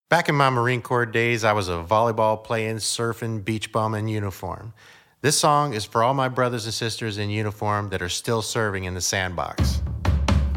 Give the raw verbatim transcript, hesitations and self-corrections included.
Back in my Marine Corps days, I was a volleyball playing, surfing, beach bum in uniform. This song is for all my brothers and sisters in uniform that are still serving in the sandbox.